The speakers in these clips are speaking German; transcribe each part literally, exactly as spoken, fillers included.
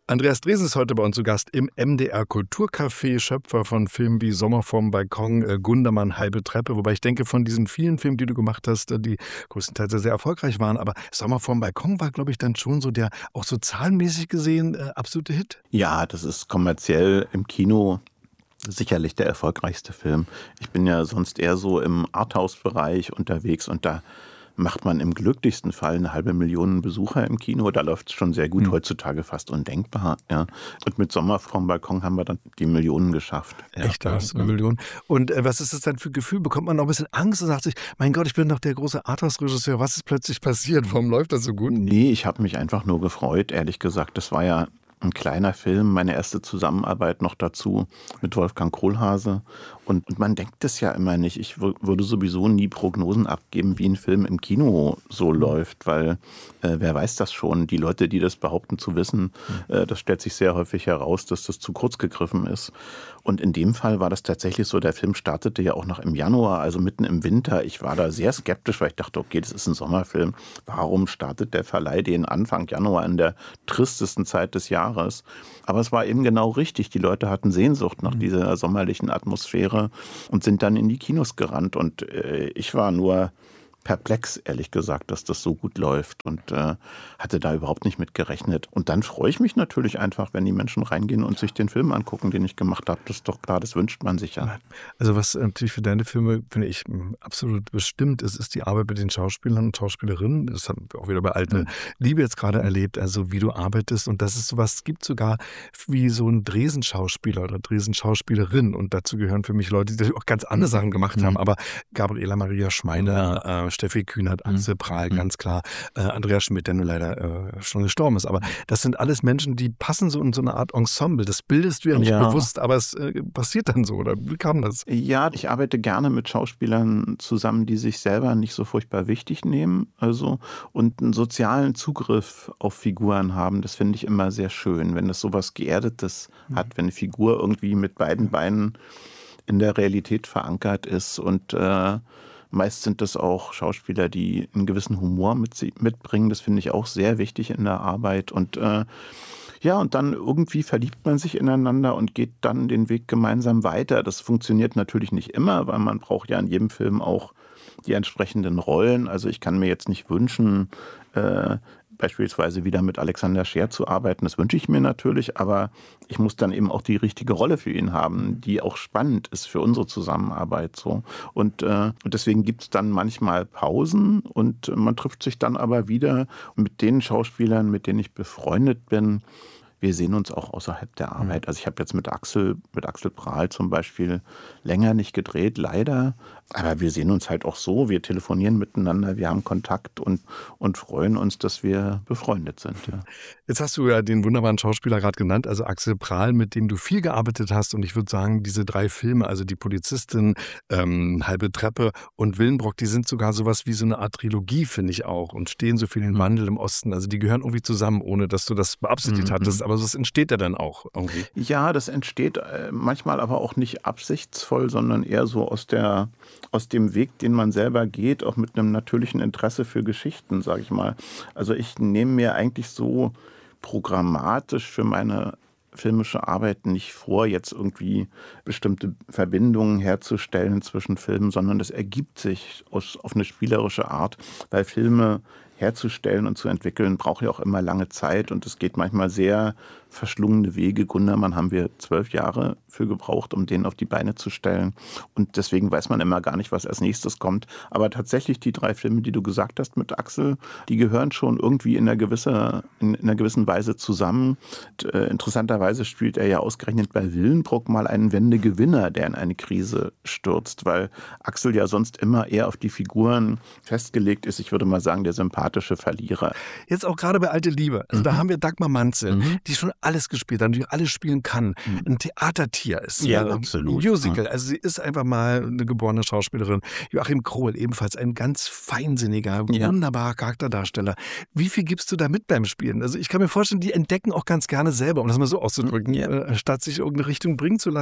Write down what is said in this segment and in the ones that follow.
Andreas Dresen ist heute bei uns zu Gast im M D R Kulturcafé, Schöpfer von Filmen wie Sommer vorm Balkon, äh, Gundermann, Halbe Treppe. Wobei ich denke, von diesen vielen Filmen, die du gemacht hast, äh, die größtenteils sehr, sehr erfolgreich waren. Aber Sommer vorm Balkon war, glaube ich, dann schon so der, auch so zahlenmäßig gesehen, äh, absolute Hit. Ja, das ist kommerziell im Kino sicherlich der erfolgreichste Film. Ich bin ja sonst eher so im Arthouse-Bereich unterwegs und da macht man im glücklichsten Fall eine halbe Million Besucher im Kino. Da läuft es schon sehr gut, mhm. heutzutage fast undenkbar. Ja. Und mit Sommer vorm Balkon haben wir dann die Millionen geschafft. Ja, echt, da hast du eine Million. Und äh, was ist das dann für ein Gefühl? Bekommt man noch ein bisschen Angst und sagt sich, mein Gott, ich bin doch der große Arthouse-Regisseur. Was ist plötzlich passiert? Warum läuft das so gut? Nee, ich habe mich einfach nur gefreut, ehrlich gesagt. Das war ja ein kleiner Film, meine erste Zusammenarbeit noch dazu mit Wolfgang Kohlhase. Und, und man denkt es ja immer nicht. Ich w- würde sowieso nie Prognosen abgeben, wie ein Film im Kino so läuft, weil äh, wer weiß das schon? Die Leute, die das behaupten zu wissen, äh, das stellt sich sehr häufig heraus, dass das zu kurz gegriffen ist. Und in dem Fall war das tatsächlich so, der Film startete ja auch noch im Januar, also mitten im Winter. Ich war da sehr skeptisch, weil ich dachte, okay, das ist ein Sommerfilm. Warum startet der Verleih den Anfang Januar in der tristesten Zeit des Jahres? Aber es war eben genau richtig. Die Leute hatten Sehnsucht nach dieser sommerlichen Atmosphäre und sind dann in die Kinos gerannt. Und äh, ich war nur perplex, ehrlich gesagt, dass das so gut läuft und äh, hatte da überhaupt nicht mit gerechnet. Und dann freue ich mich natürlich einfach, wenn die Menschen reingehen und sich den Film angucken, den ich gemacht habe. Das ist doch klar, das wünscht man sich ja. Also was natürlich für deine Filme, finde ich, absolut bestimmt ist, ist die Arbeit mit den Schauspielern und Schauspielerinnen. Das haben wir auch wieder bei Alte mhm. Liebe jetzt gerade erlebt, also wie du arbeitest. Und das ist sowas, es gibt sogar wie so ein Dresen-Schauspieler oder Dresen-Schauspielerin. Und dazu gehören für mich Leute, die auch ganz andere Sachen gemacht mhm. haben. Aber Gabriela Maria Schmeiner, äh, Steffi Kühnert, Axel mhm. Prahl, ganz klar, äh, Andreas Schmidt, der nur leider äh, schon gestorben ist. Aber das sind alles Menschen, die passen so in so eine Art Ensemble. Das bildest du ja nicht ja. bewusst, aber es äh, passiert dann so. Oder wie kam das? Ja, ich arbeite gerne mit Schauspielern zusammen, die sich selber nicht so furchtbar wichtig nehmen. Also und einen sozialen Zugriff auf Figuren haben. Das finde ich immer sehr schön, wenn das sowas Geerdetes mhm. hat, wenn eine Figur irgendwie mit beiden Beinen in der Realität verankert ist und äh, meist sind das auch Schauspieler, die einen gewissen Humor mit, mitbringen. Das finde ich auch sehr wichtig in der Arbeit. Und äh, ja, und dann irgendwie verliebt man sich ineinander und geht dann den Weg gemeinsam weiter. Das funktioniert natürlich nicht immer, weil man braucht ja in jedem Film auch die entsprechenden Rollen. Also ich kann mir jetzt nicht wünschen, äh, beispielsweise wieder mit Alexander Scheer zu arbeiten. Das wünsche ich mir natürlich, aber ich muss dann eben auch die richtige Rolle für ihn haben, die auch spannend ist für unsere Zusammenarbeit. So. Und, äh, und deswegen gibt es dann manchmal Pausen und man trifft sich dann aber wieder mit den Schauspielern, mit denen ich befreundet bin. Wir sehen uns auch außerhalb der Arbeit. Also ich habe jetzt mit Axel, mit Axel Prahl zum Beispiel länger nicht gedreht, leider. Aber wir sehen uns halt auch so. Wir telefonieren miteinander, wir haben Kontakt und, und freuen uns, dass wir befreundet sind. Ja. Jetzt hast du ja den wunderbaren Schauspieler gerade genannt, also Axel Prahl, mit dem du viel gearbeitet hast. Und ich würde sagen, diese drei Filme, also Die Polizistin, ähm, Halbe Treppe und Willenbrock, die sind sogar sowas wie so eine Art Trilogie, finde ich auch. Und stehen so für den Wandel im Osten. Also die gehören irgendwie zusammen, ohne dass du das beabsichtigt mhm. hattest. Aber das entsteht ja dann auch irgendwie. Ja, das entsteht äh, manchmal aber auch nicht absichtsvoll, sondern eher so aus der aus dem Weg, den man selber geht, auch mit einem natürlichen Interesse für Geschichten, sage ich mal. Also ich nehme mir eigentlich so programmatisch für meine filmische Arbeit nicht vor, jetzt irgendwie bestimmte Verbindungen herzustellen zwischen Filmen, sondern das ergibt sich aus, auf eine spielerische Art, weil Filme herzustellen und zu entwickeln, braucht ja auch immer lange Zeit und es geht manchmal sehr verschlungene Wege. Gundermann haben wir zwölf Jahre für gebraucht, um den auf die Beine zu stellen und deswegen weiß man immer gar nicht, was als nächstes kommt. Aber tatsächlich die drei Filme, die du gesagt hast mit Axel, die gehören schon irgendwie in einer, gewisser, in, in einer gewissen Weise zusammen. Und, äh, interessanterweise spielt er ja ausgerechnet bei Willenbrock mal einen Wendegewinner, der in eine Krise stürzt, weil Axel ja sonst immer eher auf die Figuren festgelegt ist. Ich würde mal sagen, der sympathische Verlierer. Jetzt auch gerade bei Alte Liebe. Also mhm. da haben wir Dagmar Manzel, mhm. die schon alles gespielt hat, die alles spielen kann. Mhm. Ein Theatertier ist. Ja, ein absolut. Musical. Also sie ist einfach mal eine geborene Schauspielerin. Joachim Krohl, ebenfalls ein ganz feinsinniger, ja. wunderbarer Charakterdarsteller. Wie viel gibst du da mit beim Spielen? Also ich kann mir vorstellen, die entdecken auch ganz gerne selber, um das mal so auszudrücken, ja. äh, statt sich in irgendeine Richtung bringen zu lassen.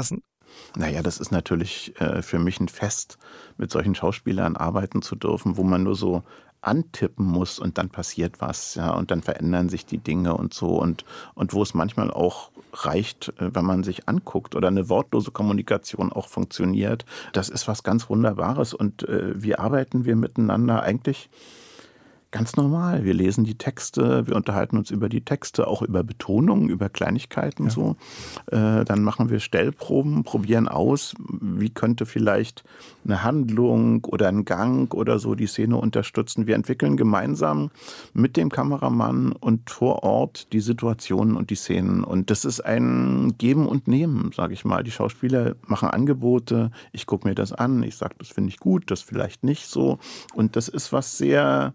Naja, das ist natürlich äh, für mich ein Fest, mit solchen Schauspielern arbeiten zu dürfen, wo man nur so antippen muss und dann passiert was, ja, und dann verändern sich die Dinge und so und, und wo es manchmal auch reicht, äh, wenn man sich anguckt oder eine wortlose Kommunikation auch funktioniert. Das ist was ganz Wunderbares und äh, wie arbeiten wir miteinander eigentlich? Ganz normal. Wir lesen die Texte, wir unterhalten uns über die Texte, auch über Betonungen, über Kleinigkeiten Ja. so. Äh, dann machen wir Stellproben, probieren aus, wie könnte vielleicht eine Handlung oder ein Gang oder so die Szene unterstützen. Wir entwickeln gemeinsam mit dem Kameramann und vor Ort die Situationen und die Szenen. Und das ist ein Geben und Nehmen, sage ich mal. Die Schauspieler machen Angebote, ich gucke mir das an, ich sage, das finde ich gut, das vielleicht nicht so. Und das ist was sehr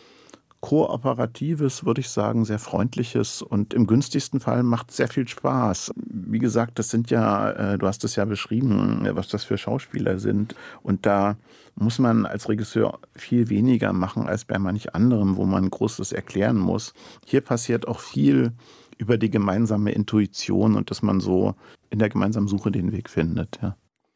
Kooperatives, würde ich sagen, sehr Freundliches und im günstigsten Fall macht sehr viel Spaß. Wie gesagt, das sind ja, äh, du hast es ja beschrieben, was das für Schauspieler sind und da muss man als Regisseur viel weniger machen als bei manch anderem, wo man Großes erklären muss. Hier passiert auch viel über die gemeinsame Intuition und dass man so in der gemeinsamen Suche den Weg findet, ja.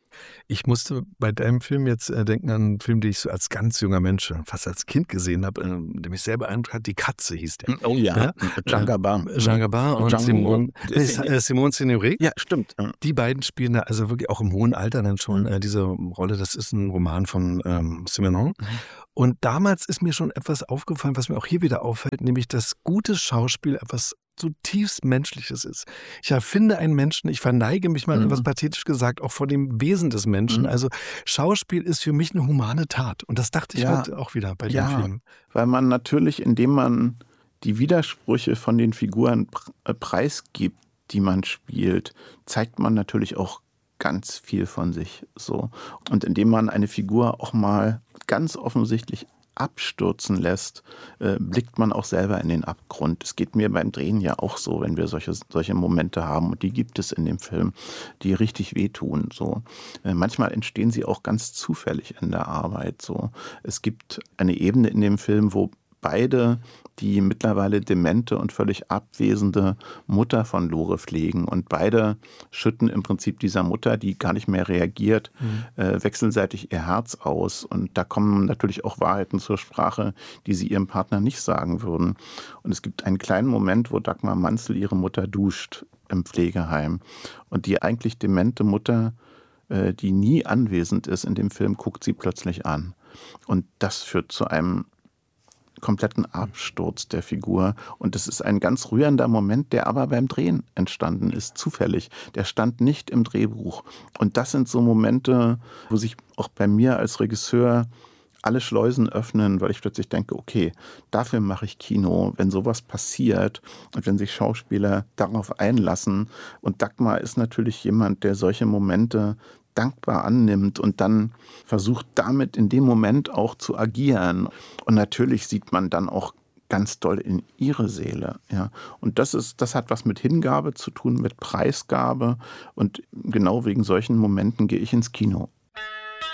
Ich musste bei deinem Film jetzt äh, denken an einen Film, den ich so als ganz junger Mensch, äh, fast als Kind gesehen habe, äh, der mich sehr beeindruckt hat. Die Katze hieß der. Oh ja, Jean Gabin. Jean Gabin und Jean- Simone, Oh, äh, Simone Signoret. Ja, stimmt. Die beiden spielen da also wirklich auch im hohen Alter dann schon äh, diese Rolle. Das ist ein Roman von ähm, Simenon. Und damals ist mir schon etwas aufgefallen, was mir auch hier wieder auffällt, nämlich dass gutes Schauspiel etwas zutiefst Menschliches ist. Ich erfinde einen Menschen, ich verneige mich mal Mhm. etwas pathetisch gesagt, auch vor dem Wesen des Menschen. Mhm. Also Schauspiel ist für mich eine humane Tat. Und das dachte ich Ja. heute auch wieder bei Ja. dem Film. Weil man natürlich, indem man die Widersprüche von den Figuren pr- äh, preisgibt, die man spielt, zeigt man natürlich auch ganz viel von sich. So. Und indem man eine Figur auch mal ganz offensichtlich abstürzen lässt, äh, blickt man auch selber in den Abgrund. Es geht mir beim Drehen ja auch so, wenn wir solche, solche Momente haben, und die gibt es in dem Film, die richtig wehtun. So. Äh, manchmal entstehen sie auch ganz zufällig in der Arbeit. So. Es gibt eine Ebene in dem Film, wo beide die mittlerweile demente und völlig abwesende Mutter von Lore pflegen. Und beide schütten im Prinzip dieser Mutter, die gar nicht mehr reagiert, Mhm. äh, wechselseitig ihr Herz aus. Und da kommen natürlich auch Wahrheiten zur Sprache, die sie ihrem Partner nicht sagen würden. Und es gibt einen kleinen Moment, wo Dagmar Manzel ihre Mutter duscht im Pflegeheim. Und die eigentlich demente Mutter, äh, die nie anwesend ist in dem Film, guckt sie plötzlich an. Und das führt zu einem kompletten Absturz der Figur. Und es ist ein ganz rührender Moment, der aber beim Drehen entstanden ist, zufällig. Der stand nicht im Drehbuch. Und das sind so Momente, wo sich auch bei mir als Regisseur alle Schleusen öffnen, weil ich plötzlich denke, okay, dafür mache ich Kino, wenn sowas passiert und wenn sich Schauspieler darauf einlassen. Und Dagmar ist natürlich jemand, der solche Momente dankbar annimmt und dann versucht, damit in dem Moment auch zu agieren. Und natürlich sieht man dann auch ganz doll in ihre Seele. Ja. Und das ist, das hat was mit Hingabe zu tun, mit Preisgabe. Und genau wegen solchen Momenten gehe ich ins Kino.